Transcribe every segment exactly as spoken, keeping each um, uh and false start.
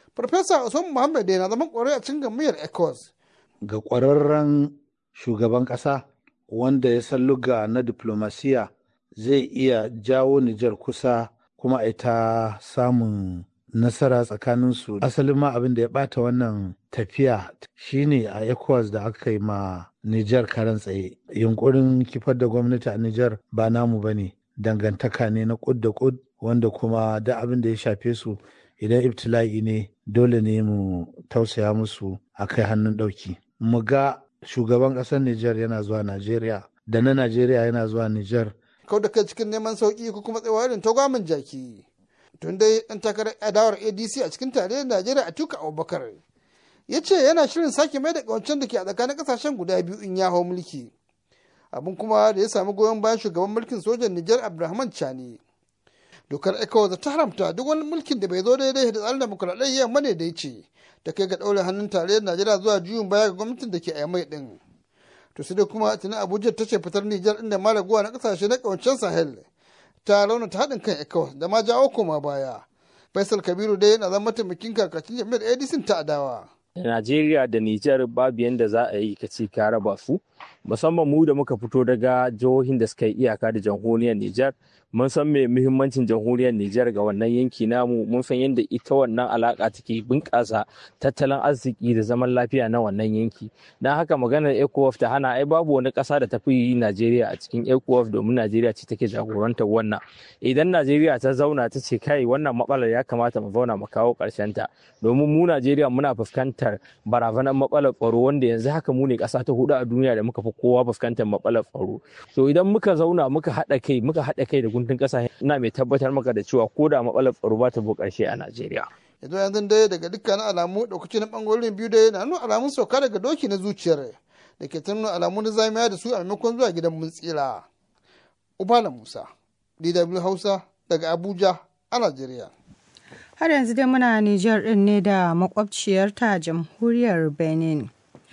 Farfesa Usman Muhammad yana zaman ƙwarai a cikin gamayyar ECOWAS. Ga ƙwararren shugaban ƙasa wanda ya san lugha na diplomasiya zai iya jawo Nijar kusa kuma a ta samun nasara tsakaninsu. Asalin ma abin da ya ɓata wannan tafiya shine a ECOWAS da aka yi ma Nijar karan tsaye. Yunkurin kifar da gwamnati a Nijar ba namu ba ne, dangantaka ne na kud da kud wanda kuma da abin da ya shafe su idan ibtila'i ne dole ne mu tausaya musu a kai hannun ɗauki. Mu ga shugaban ƙasar Nijar yana zuwa Najeriya da na Najeriya yana zuwa Nijar. Kau da kai cikin neman sauƙi ko kuma tsayawa irin tagwamin jaki. Tun dai ɗan takarar adawar A D C a cikin tarayyar Najeriya Atiku Abubakar ya ce yana shirin sake mai da ƙawancen da ke a tsakanin ƙasashen guda biyu in ya hau mulki. Abin kuma da ya sami goyon bayan shugaban mulkin sojan Nijar Abdulrahman Chani. Dokar ECOWAS ta haramta duk wani mulkin da bai zo daidai da tsarin demokuraɗiyya madaidaici ta kai ga ɗaure hannun tarayyar Najeriya zuwa juyin baya ga gwamnatin da ke a mai ɗin. To sai dai kuma tuni Abuja ta ce fitar Nijar inda malaguwa na ƙasashe na ƙawancen Sahel ta raunata haɗin kan ECOWAS da ma jawo koma baya. Faisal Kabiru dai yana zama mataimakin kakacin jami'ar A D C ta adawa. Najeriya da Nijar babu yadda za a yi kace ka raba su, musamman mu da muka fito daga jihohin da suka yi iyaka da jamhuriyar Nijar. Mun san me muhimmancin jamhuriyar Nijar ga wannan yanki namu, mun san yadda ita wannan alaka take bunƙasa tattalin arziki da zaman lafiya na wannan yanki. Don haka maganar ECOWAS ta hana ai babu wani ƙasa da tafi yi Najeriya a cikin ECOWAS domin Najeriya ce take jagorantar wannan. Idan Najeriya ta zauna ta ce kai wannan matsalar ya kamata mu zauna mu kawo ƙarshen ta, domin mu Najeriya muna fuskantar barazanar matsalar tsaro wanda yanzu haka mu ne ƙasa ta hudu a duniya da muka fi kowa fuskantar matsalar tsaro. To idan muka zauna muka haɗa kai muka haɗa kai da guntun ƙasa ina mai tabbatar maka da cewa ko da matsalar tsaro ba ta bu ƙarshe a Najeriya. Yanzu yanzu dai daga dukkanin alamu ɗaukaci na ɓangarorin biyu dai na nuna alamun sauka daga doki na zuciyar da ke ta nuna alamun da zamiya da su a maimakon zuwa gidan mun tsira. Ubala Musa, D W Hausa daga Abuja a Najeriya. Har yanzu dai muna Nijar ɗin ne da makwabciyarta jamhuriyar Benin.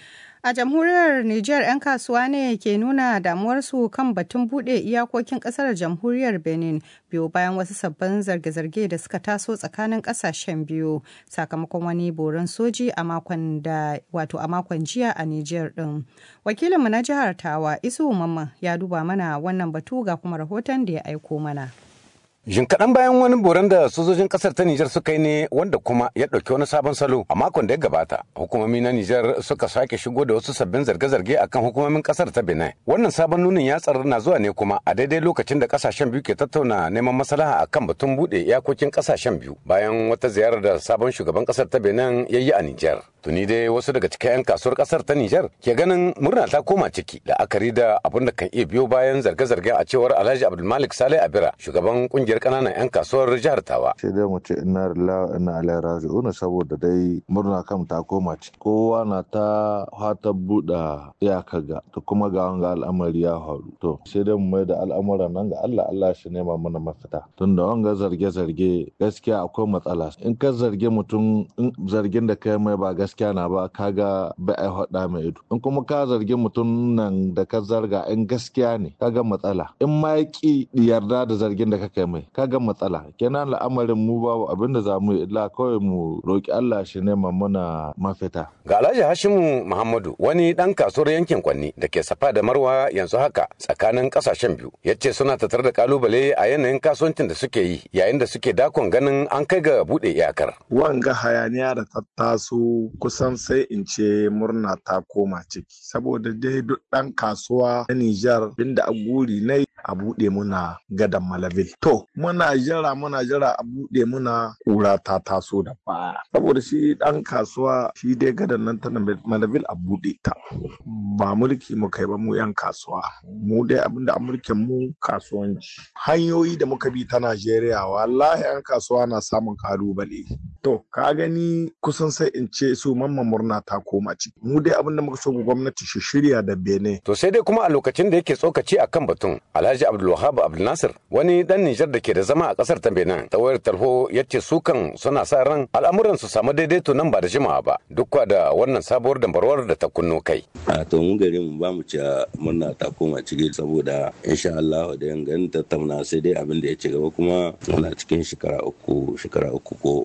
A jamhuriyar Nijar 'yan kasuwa ne ke nuna damuwarsu kan batun buɗe iyakokin ƙasar jamhuriyar Benin biyu bayan wasu sabbin zarge-zarge da suka taso tsakanin ƙasashen biyu sakamakon wani boron soji a makon da wato a makon jiya a Nijar ɗin. Wakilinmu na jihar Tawa Isu Mamman ya duba mana wannan batu ga kuma rahoton da ya aiko mana. Jin kaɗan bayan wani boran da sojojin ƙasar ta Nijar suka yi ne wanda kuma ya ɗauki wani sabon salo a makon da ya gabata. Hukumomi na Nijar suka sake shigo da wasu sabbin zarge-zarge akan hukumomin ƙasar ta Benin. Wannan sabon nunin ya tsaro na zuwa ne kuma a daidai lokacin da ƙasashen biyu ke tattauna neman maslaha akan batun buɗe iyakokin ƙasashen biyu bayan wata ziyarar da sabon shugaban ƙasar ta Benin ya yi a Nijar. Tuni dai wasu daga cikin 'yan kasuwar ƙasar ta Nijar ke ganin murna ta koma ciki da akari da abin da kan iya biyo bayan zarge-zarge a cewar Alhaji Abdulmalik Saleh Abira, shugaban ƙungiyar kananan 'yan kasuwar jihar Tawa. Sai dai mu ce ina lillahi wa inna ilaihi raji'un saboda dai murna kam ta koma ci. Kowa na ta fata buɗa iyaka ga to kuma ga wanga al'amari ya faru. To sai dai mu mai da al'amuran nan ga Allah Allah shi nema mana mafita. Tunda wanga zarge-zarge gaskiya akwai matsala. In ka zarge mutum in zargin da kai mai ba gaskiya na ba kaga ba ai hada mai ido. In kuma ka zarge mutum nan da ka zarga in gaskiya ne kaga matsala. In ma ya ki yarda da zargin da ka kai mai kaga matsala. Kenan al'amarin mu babu abinda za mu yi illa kawai mu roki Allah shi nema mana mafita. Ga Alhaji Hashimu Muhammadu wani dan kasuwar yankin Kwanni da ke safa da Marwa yanzu haka tsakanin kasashen biyu yace suna tattare da kalubale a yanayin kasuwancin da suke yi yayin da suke dakon ganin an kai ga bude iyakar. Wanga hayaniya da ta taso kusan sai in ce murna ta koma ciki saboda dai duk dan kasuwa na Nijar inda a guri ne a bude muna gadan Malavil. To muna jira muna jira a bude muna kura ta taso da baya saboda shi dan kasuwa shi dai gadan nan ta Malavil a bude ta ba mulki mu kai ba mu yan kasuwa mu dai abinda a mulkin mu kasuwanci hanyoyi da muka bi ta Najeriya wallahi yan kasuwa na samun kalubale. To ka gani kusan sai in ce su mamman murna ta koma ciki mu dai abinda muka so gwamnati shi shirya da Benin. To sai dai kuma a lokacin da yake tsokaci akan batun Alhaji Abdulwahab Abdulnasir wani dan Nijar da ke da zama a kasar ta Benin ta wayar tarho yace su kan suna sa ran al'amuran su samu daidaito nan ba da jimawa ba duk da wannan sabuwar dambarwar da ta kunno kai. A to mun gari mu ba mu ci murna ta koma ciki saboda insha Allah da yangan tattauna sai dai abin da ya ci gaba kuma muna cikin shekara uku shekara uku ko ba wasa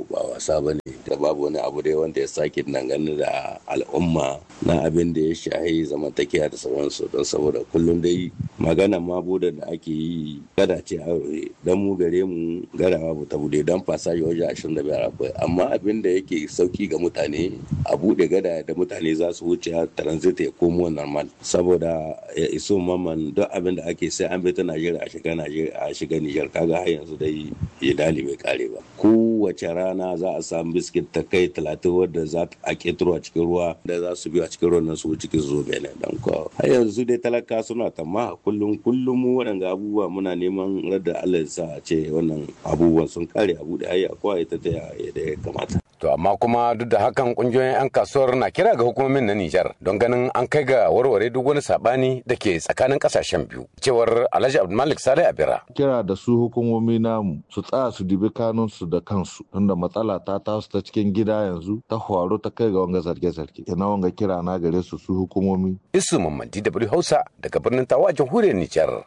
wasa ba ne da babu wani abu dai wanda ya sake dangane da al'umma na abin da ya shahi zamantakewa da sauransu don saboda kullum dai magana ma bude da ake yi gada ce aure dan mu gare mu gada babu ta bude dan fasaji wajen ashirin da biyar akwai amma abin da yake sauki ga mutane a bude gada da mutane za su wuce transit ya komo normal saboda ya iso maman duk abin da ake sai an bi ta Najeriya a shiga Najeriya a shiga Niger kaga har yanzu dai ya dali bai kare ba kowace rana za a samu biskit ta kai talatin wadda za a ketaro a cikin ruwa da za su biyo a cikin ruwan nan su cikin zo bene dan ko har yanzu dai talaka suna tamma kullum kullum mu waɗanda abubuwa muna neman radda Allah ya sa a ce wannan abubuwan sun kare abu da ai akwai ita ta yadda ya kamata. To amma kuma duk da hakan kungiyoyin 'yan kasuwar na kira ga hukumomin na Nijar don ganin an kai ga warware duk wani sabani da ke tsakanin kasashen biyu. Cewar Alhaji Abdulmalik Saleh Abira. Kira da su hukumomi namu su tsaya su dibi kanunsu da kansu tunda matsala ta taso ta cikin gida yanzu ta faru ta kai ga wanga zarge-zarge. Ina wanga kira na gare su su hukumomi. Isu Mamman D W Hausa daga birnin Tawa a jamhuriyar Nijar.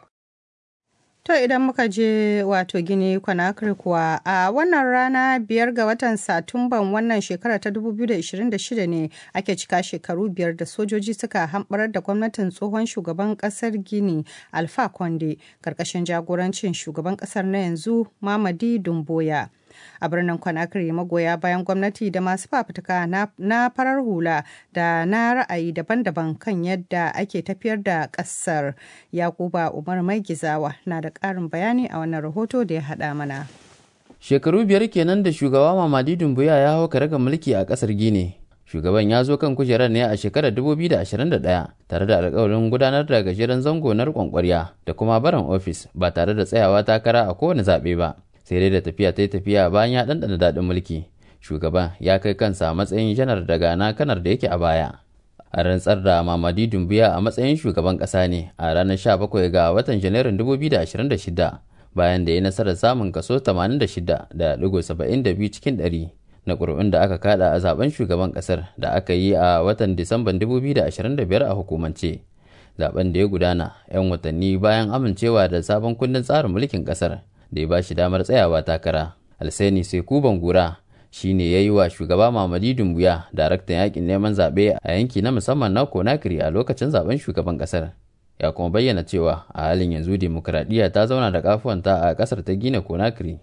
To idan muka je wato Gini Conakry kuwa a wannan rana biyar ga watan Satumban wannan shekara ta dubu biyu da ishirin da shida ne ake cika shekaru biyar da sojoji suka hamɓarar da gwamnatin tsohon shugaban ƙasar Gini Alpha Conde karkashin jagorancin shugaban ƙasar na yanzu Mamadi Doumbouya. A birnin Conakry magoya bayan gwamnati da masu fafutuka na, na farar hula da na ra'ayi daban-daban kan yadda ake tafiyar da ƙasar. Yakuba Umar Mai Gizawa na da ƙarin bayani a wannan rahoto da ya haɗa mana. Shekaru biyar kenan da shugaba Mamadi Doumbouya ya hau karagar mulki a ƙasar Gini. Shugaban ya zo kan kujerar ne a shekarar dubu biyu da ashirin da ɗaya tare da alƙawarin gudanar da gajeren zango na riƙon ƙwarya da kuma barin ofis ba tare da tsayawa takara a kowane zaɓe ba. Sai dai da tafiya ta yi tafiya bayan ya ɗanɗana daɗin mulki shugaban ya kai kansa a matsayin janar daga na kanar da yake a baya a rantsar da Mamadi Doumbouya a matsayin shugaban ƙasa ne a ranar sha bakwai ga watan janairun dubu biyu da ashirin da shida bayan da ya nasarar samun kaso tamanin da shida da ɗigo saba'in da biyu cikin ɗari na ƙuri'un da aka kada a zaben shugaban ƙasar da aka yi a watan Disamban dubu biyu da ashirin da biyar a hukumance. Zaben da ya gudana 'yan watanni bayan amincewa da sabon kundin tsarin mulkin ƙasar da ya ba shi damar tsayawa takara. Alseni Sekou Bangura shi ne ya yi wa shugaba Mamadi Doumbouya daraktan yakin neman zaɓe a yanki na musamman na Conakry a lokacin zaben shugaban ƙasar. Ya kuma bayyana cewa a halin yanzu demokuraɗiyya ta zauna da kafuwanta a ƙasar ta Gine Conakry.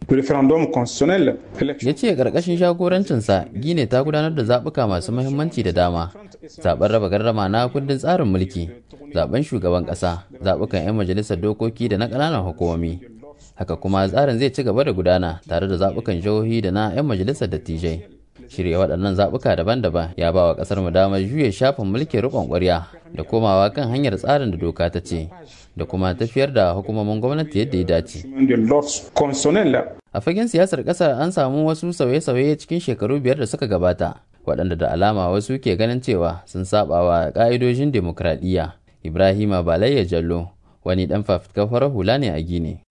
Ya ce ƙarƙashin jagorancinsa Gine ta gudanar da zaɓuka masu muhimmanci da dama. Zaɓen raba gardama na kundin tsarin mulki, zaɓen shugaban ƙasa, zaɓukan 'yan majalisar dokoki da na ƙananan hukumomi. Haka kuma tsarin zai ci gaba da gudana tare da zaɓukan jihohi da na 'yan majalisar dattijai. Shirya waɗannan zaɓuka daban-daban ya ba wa ƙasar mu damar juya shafin mulkin riƙon ƙwarya da komawa kan hanyar tsarin da doka ta ce da kuma tafiyar da hukumomin gwamnati yadda ya dace. A fagen siyasar ƙasar an samu wasu sauye-sauye cikin shekaru biyar da suka gabata waɗanda da alama wasu ke ganin cewa sun saɓa wa ƙa'idojin dimokuraɗiyya. Ibrahima Balayya Jallo wani dan fafutukar farar hula ne a Gine.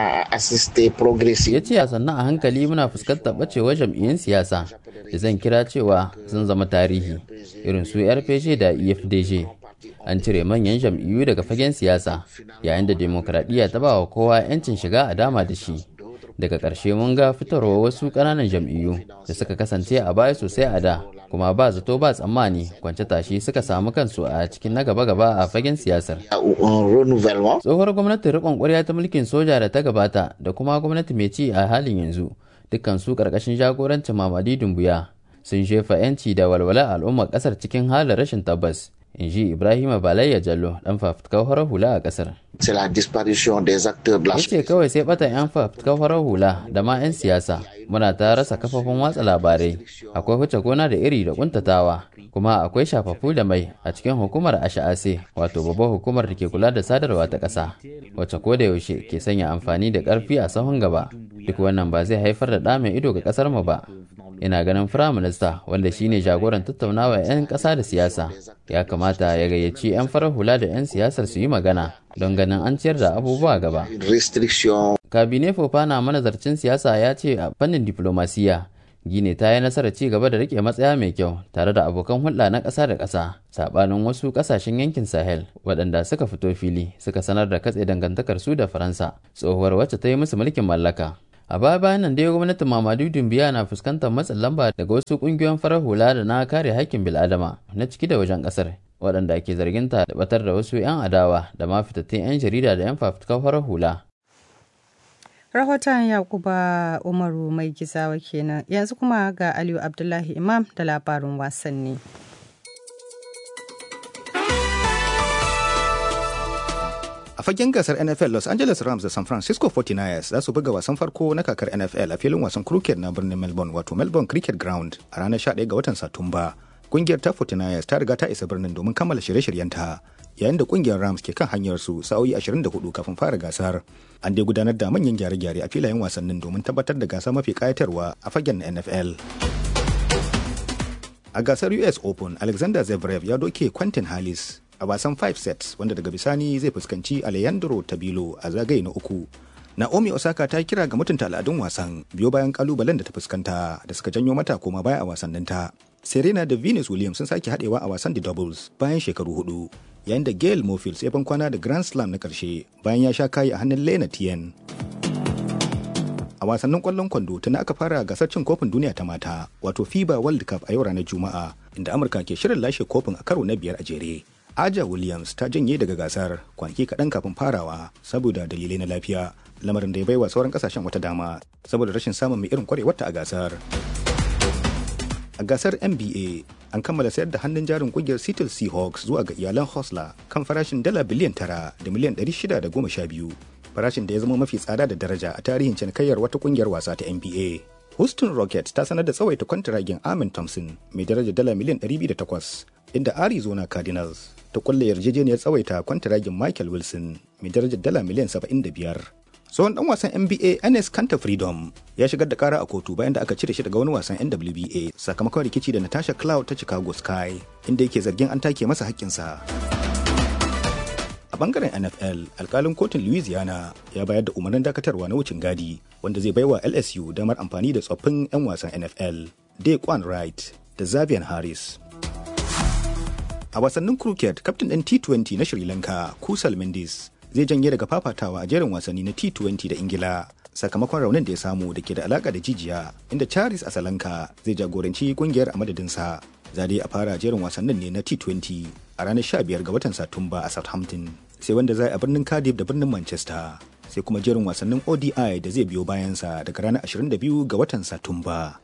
Ya ce a sannan a hankali muna fuskantar ɓacewar jam'iyyun siyasa da zan kira cewa sun zama tarihi irin su R P G da E F D G. An cire manyan jam'iyyu daga fagen siyasa yayin da demokradiyya ta ba wa kowa 'yancin shiga a dama da shi. Daga ƙarshe mun ga fitarwa wasu ƙananan jam'iyyu da suka kasance a baya sosai a da kuma ba zato ba tsammani kwance tashi suka samu kansu a cikin na gaba-gaba a fagen siyasar. Tsohuwar gwamnatin riƙon ƙwarya ta mulkin soja da ta gabata da kuma gwamnati mai ci a halin yanzu dukkan su ƙarƙashin jagorancin Mamadi Doumbouya sun shefa 'yanci da walwala al'ummar ƙasar cikin halin rashin tabbas. In ji Ibrahima Balayya Jallo dan fafutukar farar hula a ƙasar. Ya ce kawai sai batan 'yan fafutukar farar hula da ma 'yan siyasa muna ta rasa kafofin watsa labarai akwai huce gona da iri da kuntatawa kuma akwai shafafu da mai a cikin hukumar asha'ase wato babbar hukumar da ke kula da sadarwa ta ƙasa wacce ko da yaushe ke sanya amfani da ƙarfi a sahun gaba duk wannan ba zai haifar da ɗa mai ido ga ƙasar mu ba. Ina ganin firaminista wanda shine jagoran tattaunawa 'yan ƙasa da siyasa ya kamata ya gayyaci 'yan farar hula da 'yan siyasar su yi magana don ganin an ciyar da abubuwa gaba. Kabine Fofana manazarcin siyasa ya ce a fannin diplomasiya Gine ta yi nasarar ci gaba da rike matsaya mai kyau tare da abokan hulɗa na ƙasa da ƙasa saɓanin wasu ƙasashen yankin Sahel waɗanda suka fito fili suka sanar da katse dangantakar su da Faransa tsohuwar wacce ta yi musu mulkin mallaka. A baya bayan nan dai gwamnatin Mamadu Dumbuya na fuskantar matsin lamba daga wasu kungiyoyin farar hula da na kare haƙƙin bil'adama na ciki da wajen ƙasar, waɗanda ke zarginta da batar da wasu 'yan adawa da ma fitattun 'yan jarida da 'yan fafutukar farar hula. Rahoton Yakuba Umaru mai gizawa kenan. Yanzu kuma ga Aliyu Abdullahi Imam da labarin wasanni. A fagen gasar N F L, Los Angeles Rams da San Francisco forty-niners za su buga wasan farko na kakar N F L a filin wasan cricket na birnin Melbourne, wato Melbourne Cricket Ground, a ranar sha ɗaya ga watan Satumba. Kungiyar ta forty-niners ta riga ta isa birnin domin kammala shirye-shiryenta, yayin da kungiyar Rams ke kan hanyar su sa'o'i ashirin da hudu kafin fara gasar. An dai gudanar da manyan gyare-gyare a filayen wasannin domin tabbatar da gasa mafi kayatarwa a fagen N F L. A gasar U S Open, Alexander Zverev ya doke Quentin Halys a wasan five sets, wanda daga bisani zai fuskanci Alejandro Tabilo a zagaye na uku. Naomi Osaka ta kira ga mutunta al'adun wasan biyo bayan kalubalen da ta fuskanta da suka janyo mata koma baya a wasanninta. Serena da Venus Williams sun sake haɗewa a wasan The Doubles bayan shekaru hudu, yayin da Gail Monfils ya ban kwana da Grand Slam na ƙarshe bayan ya sha kayi a hannun Lena Tien. A wasannin ƙwallon kwando tana aka fara gasar cin kofin duniya ta mata, wato FIBA World Cup a yau ranar Juma'a, inda Amurka ke shirin lashe kofin a karo na biyar a jere. Aja Williams ta janye daga gasar kwanaki kaɗan kafin farawa saboda dalilai na lafiya, lamarin da ya baiwa sauran ƙasashen wata dama saboda rashin samun mai irin kwarewarta a gasar. A gasar N B A, an kammala sayar da hannun jarin kungiyar Seattle Seahawks zuwa ga iyalan Hustler kan farashin dala biliyan tara da miliyan ɗari shida da goma sha biyu, farashin da ya zama mafi tsada da daraja a tarihin cinikayyar wata kungiyar wasa ta N B A. Houston Rockets ta sanar da tsawaita kwantiragin Amin Thompson mai daraja dala miliyan ɗari biyu da takwas, inda Arizona Cardinals ta kulle yarjejeniyar tsawaita kwantiragin Michael Wilson mai darajar dala miliyan saba'in da biyar. Tsohon dan wasan N B A Enes Kanter Freedom ya shigar da kara a kotu bayan da aka cire shi daga wani wasan N W B A sakamakon rikici da Natasha Cloud ta Chicago Sky, inda yake zargin an take masa haƙƙinsa. A bangaren N F L, alkalin kotun Louisiana ya bayar da umarnin dakatarwa na wucin gadi wanda zai baiwa L S U damar amfani da tsoffin 'yan wasan N F L, Daquan Wright da Xavier Harris. A wasannin cricket, kaftin ɗin T twenty na Sri Lanka, Kusal Mendes, zai janye daga fafatawa a jerin wasanni na T twenty da Ingila sakamakon raunin da ya samu da ke da alaka da jijiya, inda Charis Asalanka zai jagoranci kungiyar a madadinsa. Zade a fara jerin wasannin ne na T twenty a ranar sha biyar ga watan Satumba a Southampton, sai wanda zai a birnin Cardiff da birnin Manchester, sai kuma jerin wasannin O D I da zai biyo bayansa daga ranar ashirin da biyu ga watan Satumba.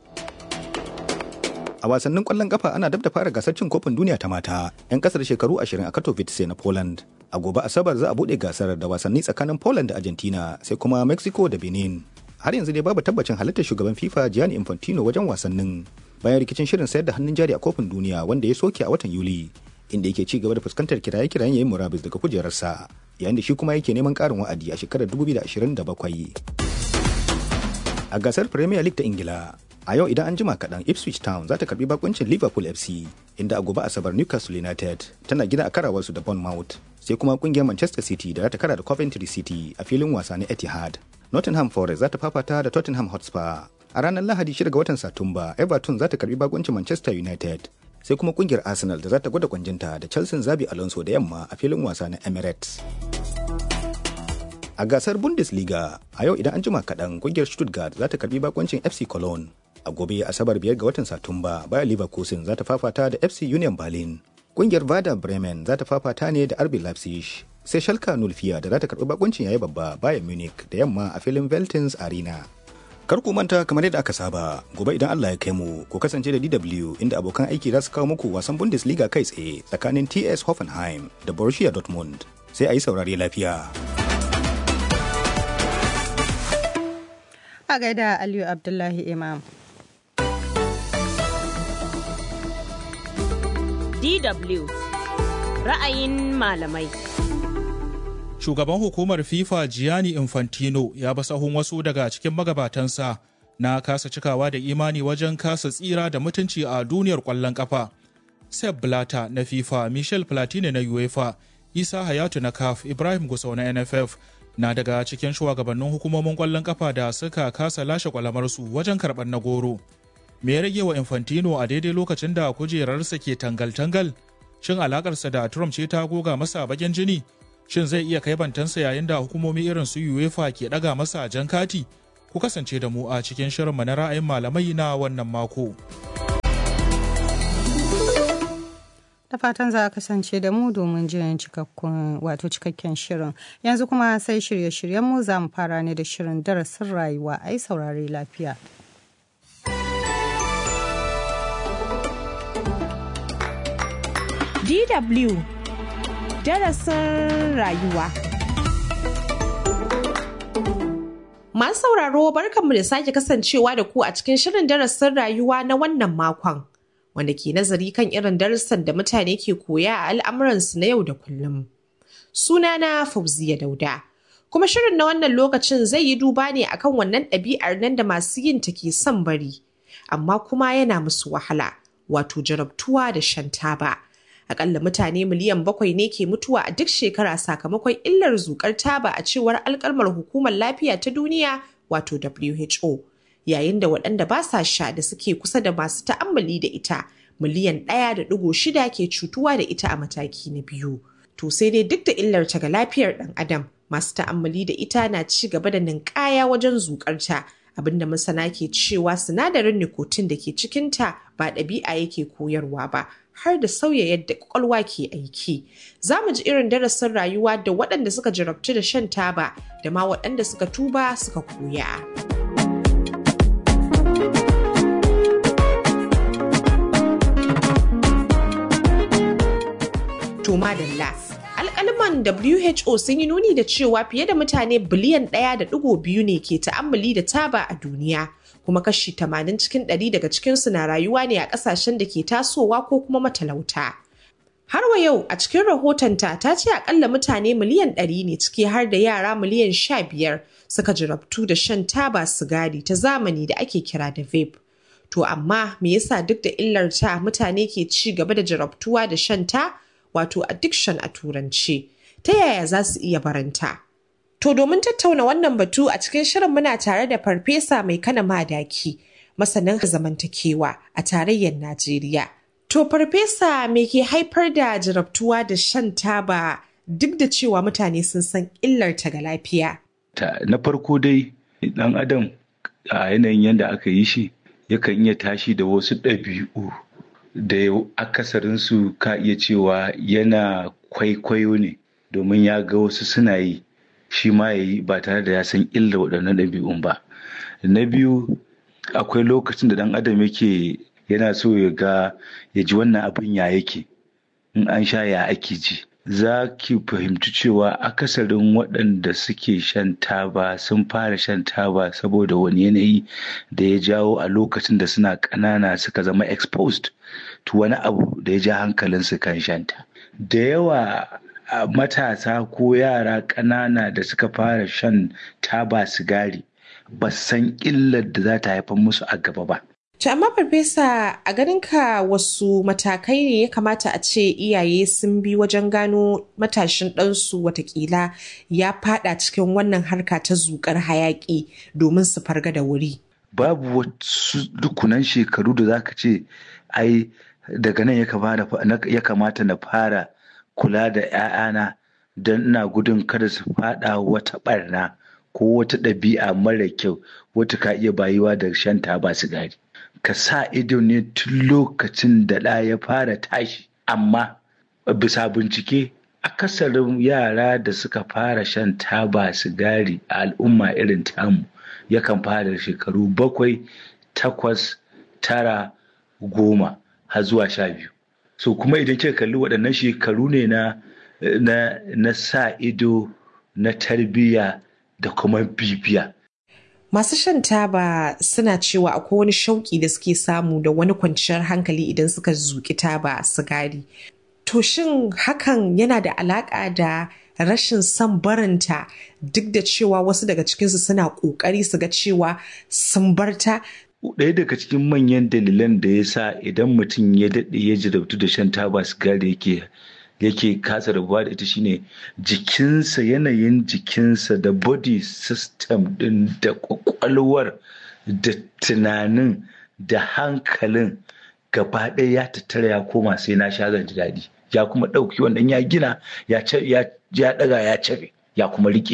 A wasannin ƙwallon ƙafa ana dab da fara gasar cin kofin duniya ta mata 'yan ƙasar shekaru ashirin a Katowice na Poland. A gobe Asabar za a buɗe gasar da wasanni tsakanin Poland da Argentina, sai kuma Mexico da Benin. Har yanzu dai babu tabbacin halartar shugaban FIFA Gianni Infantino wajen wasannin, bayan rikicin shirin sayar da hannun jari a kofin duniya wanda ya soke a watan Yuli, inda yake ci gaba da fuskantar kiraye-kirayen yayin murabus daga kujerarsa, yayin da shi kuma yake neman ƙarin wa'adi a shekarar dubu biyu da ashirin da bakwai. A gasar Premier League ta Ingila, a yau idan an jima kaɗan Ipswich Town za ta karbi bakuncin Liverpool F C, inda a gobe Asabar Newcastle United tana gida a karawarsu da Bournemouth, sai kuma kungiyar Manchester City da za ta kara da Coventry City a filin wasa na Etihad. Nottingham Forest za ta fafata da Tottenham Hotspur. A ranar Lahadi shida ga watan Satumba, Everton za ta karbi bakuncin Manchester United, sai kuma kungiyar Arsenal da za ta gwada kwanjinta da Chelsea Zabi Alonso da yamma a filin wasa na Emirates. A gasar Bundesliga, a yau idan an jima kaɗan kungiyar Stuttgart za ta karbi bakuncin F C Cologne. A gobe Asabar biyar ga watan Satumba, Bayer Leverkusen za ta fafata da F C Union Berlin. Kungiyar Werder Bremen za ta fafata ne da R B Leipzig. Sai Schalke null vier da za ta karɓi bakuncin yayi babba Bayern Munich da yamma a filin Veltins Arena. Kar ku manta kamar yadda aka saba, gobe idan Allah ya kai mu, ku kasance da D W inda abokan aiki za su kawo muku wasan Bundesliga kai tsaye tsakanin T S Hoffenheim da Borussia Dortmund. Sai a yi saurare lafiya. A gaida Aliyu Abdullahi Imam. D W ra'ayin malamai. Shugaban hukumar FIFA Gianni Infantino ya ba sahun wasu daga cikin magabatansa na kasa cikawa da imani wajen kasa tsira da mutunci a duniyar ƙwallon ƙafa. Sepp Blatter na FIFA, Michel Platini na UEFA, Isa Hayatu na C A F, Ibrahim Gusau na N F F na daga cikin shugabannin hukumomin ƙwallon ƙafa da suka kasa lashe kwalamarsu wajen karɓar na goro. Me ya rage wa Infantino a daidai lokacin da kujerarsa ke tangal-tangal? Shin alakarsa da Trump ce ta goga masa bakin jini? Shin zai iya kai bantansa yayin da hukumomi irin su UEFA ke daga masa jan kati? Ku kasance da mu a cikin shirinmu na ra'ayin malamai na wannan mako. Da fatan za a kasance da mu domin jin cikakkun wato cikakken shirin. Yanzu kuma sai shirye-shiryenmu za mu fara ne da shirin darasin rayuwa. Ai saurare lafiya. D W darasin rayuwa. Masu sauraro barkanmu da sake kasancewa da ku a cikin shirin darasin rayuwa na wannan makon, wanda ke nazari kan irin darussan da mutane ke koya a al'amuransu na yau da kullum. Sunana Fauziya Dauda, kuma shirin na wannan lokacin zai yi duba ne akan wannan ɗabi'ar nan da masu yin ta ke son bari, amma kuma yana musu wahala, wato jarabtuwa da shan taba. Akalla mutane miliyan bakwai ne ke mutuwa a duk shekara sakamakon illar zuƙar taba a cewar alƙalmar Hukumar Lafiya ta Duniya, wato W H O. Yayin da waɗanda ba sa sha da suke kusa da masu ta'ammali da ita miliyan ɗaya da ɗigo shida ke cutuwa da ita a mataki na biyu. To sai dai duk da illar ta ga lafiyar ɗan adam, masu ta'ammali da ita na ci gaba da ninkaya wajen zuƙarta, abinda masana ke cewa sinadarin nicotine da ke cikinta ba ɗabi'a yake koyarwa ba, har da sauya yadda kwakwalwa ke aiki. Za mu ji irin darasin rayuwa da waɗanda suka jarabtu da shan taba da ma waɗanda suka tuba suka koya. To madalla. Alƙalman W H O sun yi nuni da cewa fiye da mutane biliyan ɗaya da ɗigo biyu ne ke ta'ammali da taba a duniya, kuma kashi tamanin cikin ɗari daga cikinsu na rayuwa ne a ƙasashen da ke tasowa ko kuma matalauta. Har wa yau a cikin rahotonta ta ce aƙalla mutane miliyan ɗari ne, ciki har da yara miliyan sha biyar suka jarabtu da shan taba sigari ta zamani da ake kira da vape. To amma me yasa duk da illar ta mutane ke ci gaba da jarabtuwa da shan ta? Wato addiction a turanci, ta yaya za su iya baranta? To domin tattauna wannan batu a cikin shirin muna tare da Farfesa Mai Kana Madaki, masanin zamantakewa a tarayyar Najeriya. To Farfesa, me ke haifar da jarabtuwa da shan taba duk da cewa mutane sun san illar ta ga lafiya? Na farko dai ɗan adam a yanayin yadda aka yi shi yakan iya tashi da wasu ɗabi'u da akasarinsu ka iya cewa yana kwaikwayo ne domin ya ga wasu suna yi shi ma ya yi ba tare da ya san illa waɗannan ɗabi'un ba. Na biyu, akwai lokacin da ɗan adam yake yana so ya ga ya ji wannan abin ya yake, in an sha ya ake ji. Za ki fahimci cewa akasarin waɗanda suke shan taba sun fara shan taba saboda wani yanayi da ya jawo a lokacin da suna ƙanana suka zama exposed to wani abu da ya ja hankalinsu kan shanta. Da yawa matasa ko yara ƙanana da suka fara shan taba sigari ba san illar da za ta haifar musu a gaba ba. To amma Farfesa, a ganinka wasu matakai ne ya kamata a ce iyaye sun bi wajen gano matashin ɗansu watakila ya fada cikin wannan harka ta zuƙar hayaƙi domin su farga da wuri? Babu wasu dukunan shekaru da zaka ce ai daga nan ya kamata na fara kula da 'ya'yana don ina gudun kada su fada wata ɓarna ko wata ɗabi'a mara kyau wata ka iya bayuwa da shan taba sigari. Ka sa ido ne tun lokacin da ɗa ya fara tashi, amma bisa bincike akasarin yara da suka fara shan taba sigari a al'umma irin tamu yakan fara shekaru bakwai, takwas, tara, goma har zuwa sha biyu. So kuma idan kika kalli waɗannan shekaru ne na na na sa ido, na tarbiyya da kuma bibiya. Masu shan taba suna cewa akwai wani shauƙi da suke samu da wani kwanciyar hankali idan suka zuƙi taba sigari. To shin hakan yana da alaƙa da rashin son barinta duk da cewa wasu daga cikinsu suna ƙoƙari su ga cewa sun barta? Ɗaya daga cikin manyan dalilan da ya sa idan mutum ya daɗe ya jarabtu da shan taba sigari yake yake kasa rabuwa da ita shine jikinsa, yanayin jikinsa da body system din da kwakwalwar da tunanin da hankalin gaba ɗaya ya tattara ya koma sai na sha zan ji daɗi, ya kuma ɗauki wannan ya gina ya ɗaga ya cafe ya kuma rike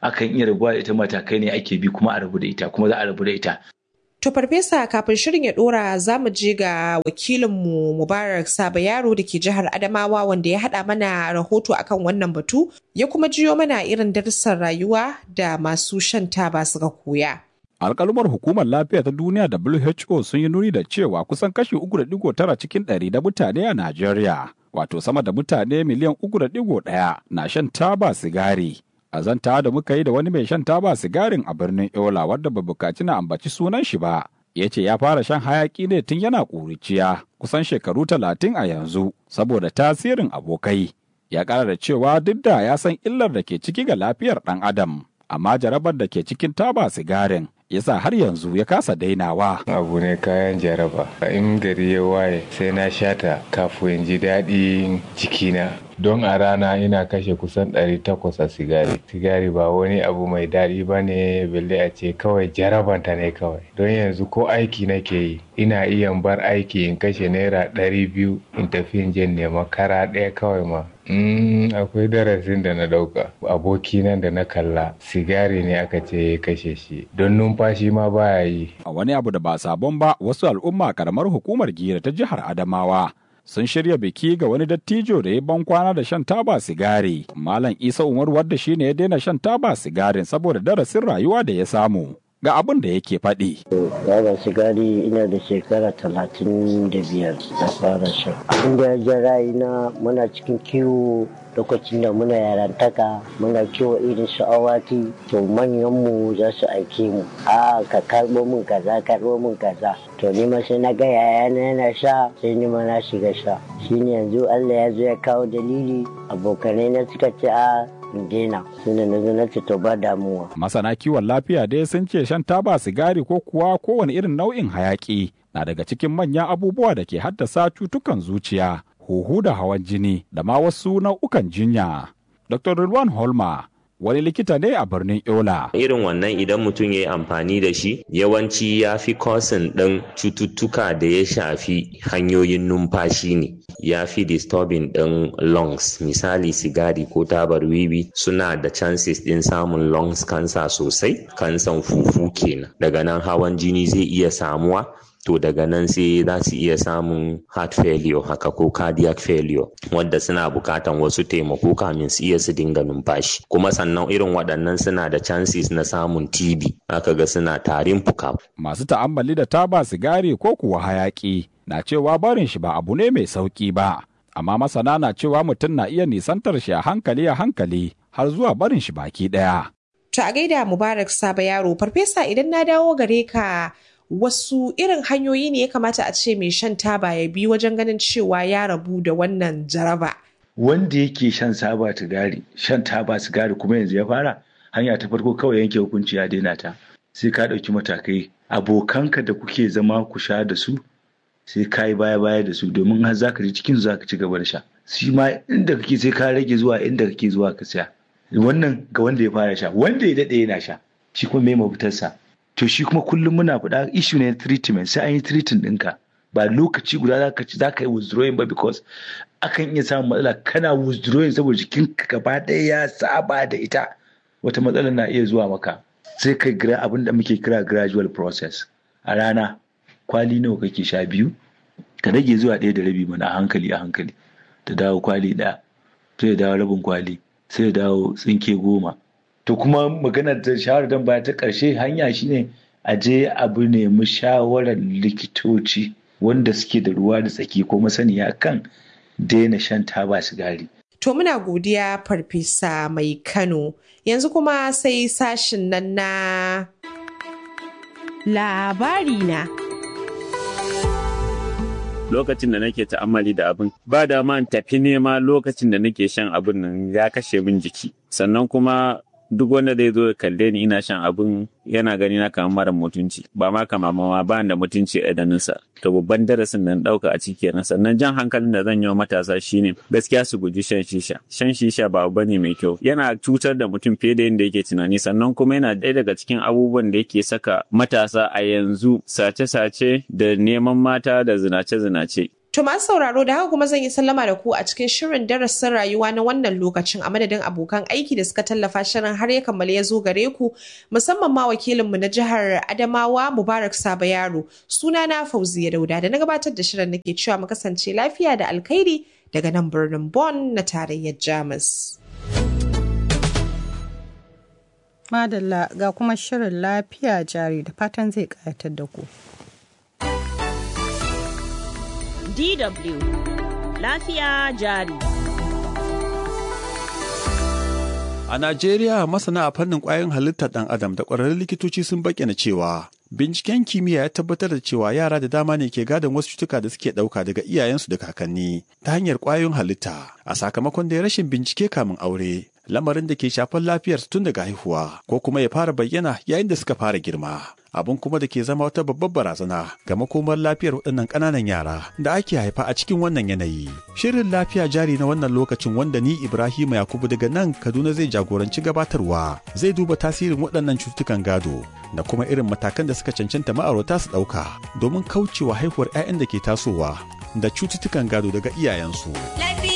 akan iya rabuwa da ita matakai ne ake bi kuma a rabu da ita kuma za a rabu da ita. To farfesa kafin shirin ya dora za mu je ga wakilinmu Mubarak Saba Yaro da ke jihar Adamawa wanda ya haɗa mana rahoto akan wannan batu ya kuma jiyo mana irin darussan rayuwa da masu shan taba suka koya. Alƙalumar Hukumar Lafiya ta Duniya W H O sun yi nuni da cewa kusan kashi uku da digo tara cikin ɗari na mutane a Najeriya, wato sama da mutane miliyan uku da digo ɗaya na shan taba sigari. A zanta da muka yi da wani mai shan taba sigarin a birnin Yola wadda ba bukaci na ambaci sunan shi ba, ya ce ya fara shan hayaki ne tun yana ƙuruciya kusan shekaru talatin a yanzu saboda tasirin abokai. Ya ƙara da cewa duk da ya san illar da ke ciki ga lafiyar ɗan adam, amma jarabar da ke cikin taba sigarin yasa har yanzu ya kasa dainawa. Abu ne kayan jaraba. In gari ya waye sai na shata kafin ji daɗin jikina. Don a rana ina kashe kusan ɗari takwas a sigari. Sigari ba wani abu mai daɗi ba ne, balle a ce kawai jarabanta ne kawai. Don yanzu ko aiki nake yi, ina iya bar aiki in kashe naira ɗari biyu in tafi in je nema kara ɗaya kawai ma. Mm, akwai darasin da na ɗauka. Abokina da na kalla sigari ne aka ce ya kashe shi. Don numfashi ma baya yi. A wani abu da ba sabon ba, wasu al'umma karamar hukumar Gira ta jihar Adamawa sun shirya biki ga wani dattijo da ya ban kwana da shan taba sigari. Malam Isa Umar wadda shi ne ya daina shan taba sigarin saboda darasin rayuwa da ya samu. Ga abin da yake faɗi. Taba sigari ina da shekara talatin da biyar da fara shan. Abin da ya ja ra'ayina muna cikin kiwo lokacin da muna yarantaka muna kiwo irin su awaki to manyanmu za su aike mu a ka karɓo min kaza karɓo min kaza to ni ma sai na ga yayana yana sha sai ni ma na shiga sha shine yanzu Allah ya zo ya kawo dalili abokanai na suka ce a dena suna na zo na ce to ba damuwa. Masana kiwon lafiya dai sun ce shan taba sigari ko kuwa kowane irin nau'in hayaki na daga cikin manyan abubuwa da ke haddasa cutukan zuciya, huhu da hawan jini da ma wasu nau'ukan jinya. Doctor Rilwan Holma wani likita ne a birnin Yola. Irin wannan idan mutum ya yi amfani da shi yawanci ya fi kosin ɗin cututtuka da ya shafi hanyoyin numfashi ne. Ya fi disturbing ɗin lungs. Misali sigari ko tabar wiwi suna da chances ɗin samun lungs cancer sosai, kansan fufu kenan. Daga nan hawan jini zai iya samuwa. To daga nan sai za su iya samun heart failure haka ko cardiac failure wanda suna bukatan wasu taimako kamin su iya su dinga numfashi. Kuma sannan irin waɗannan suna da chances na samun T B, aka ga suna tarin fuka. Masu ta'ammali da taba sigari ko kuwa hayaki na cewa barin shi ba abu ne mai sauki ba, amma masana na cewa mutum na iya nisantar shi a hankali a hankali har zuwa barin shi baki ɗaya. To a gaida Mubarak Saba Yaro, farfesa idan na dawo gare ka wasu irin hanyoyi ne ya kamata a ce mai shan taba ya bi wajen ganin cewa ya rabu da wannan jaraba? Wanda yake shan taba sigari, shan taba sigari kuma yanzu ya fara, hanya ta farko kawai yanke hukunci ya daina ta. Sai ka ɗauki matakai. Abokanka da kuke zama ku sha da su, sai ka yi baya-baya da su domin har za ka ji cikin za ka ci gaba da sha. Shi ma inda kake sai ka rage zuwa inda kake zuwa ka siya. Wannan ga wanda ya fara sha, wanda ya daɗe yana sha, shi kuma mai mafitarsa. To shi kuma kullum muna faɗa issue ne treatment, sai an yi treating ɗinka. Ba lokaci guda za ka ci za ka yi withdrawing ba because akan iya samun matsala kana withdrawing saboda jikinka gaba ɗaya ya saba da ita. Wata matsala na iya zuwa maka. Sai ka gira abin da muke kira gradual process. A rana kwali nawa kake sha biyu? Ka rage zuwa ɗaya da rabi mana a hankali a hankali. Ta dawo kwali ɗaya, sai ya dawo rabin kwali, sai ya dawo tsinke goma. To kuma maganar da shawarar dan baya ta ƙarshe hanya shine a je abu nemi shawarar likitoci wanda suke da ruwa da tsaki ko masaniya kan daina shan taba sigari. To muna godiya farfesa mai Kano. Yanzu kuma sai sashin nan na labari na. Lokacin da nake ta'ammali da abin ba da man tafi nema lokacin da nake shan abin nan ya kashe min jiki. Sannan kuma duk wanda zai zo ya kalle ni ina shan abin yana gani na kamar mara mutunci ba ma kama ma ba da mutunci a idanunsa. To babban darasin da na ɗauka a ciki kenan. Sannan jan hankalin da zan yi wa matasa shine gaskiya su guji shan shisha. Shan shisha ba abu bane mai kyau. Yana cutar da mutum fiye da yadda yake tunani. Sannan kuma yana ɗaya daga cikin abubuwan da yake saka matasa a yanzu sace-sace da neman mata da zinace-zinace. To masu sauraro da haka kuma zan yi sallama da ku a cikin shirin darasin rayuwa na wannan lokacin a madadin abokan aiki da suka tallafa shirin har ya kammala ya zo gare ku musamman ma wakilinmu na jihar Adamawa Mubarak Saba Yaro. Sunana Fauziya Dauda da na gabatar da shirin nake cewa mu kasance lafiya da alkhairi daga nan birnin Bonn na tarayyar Jamus. Madalla ga kuma shirin lafiya jari da fatan zai ƙayatar da ku. D W Lafiya Jari. A Najeriya masana a fannin ƙwayoyin halittar ɗan adam da ƙwararrun likitoci sun bayyana cewa binciken kimiyya ya tabbatar da cewa yara da dama ne ke gadon wasu cutuka da suke ɗauka daga iyayensu da kakanni ta hanyar ƙwayoyin halitta a sakamakon da rashin bincike kamin aure. Lamarin da ke shafar lafiyarsu tun daga haihuwa ko kuma ya fara bayyana yayin da suka fara girma. Abin kuma da ke zama wata babbar barazana ga makomar lafiyar waɗannan ƙananan yara da ake haifa a cikin wannan yanayi. Shirin lafiya jari na wannan lokacin wanda ni Ibrahim Yakubu daga nan Kaduna zai jagoranci gabatarwa zai duba tasirin waɗannan cututtukan gado da kuma irin matakan da suka cancanta ma'aurata su ɗauka domin kaucewa haihuwar 'ya'yan da ke tasowa da cututtukan gado daga iyayensu.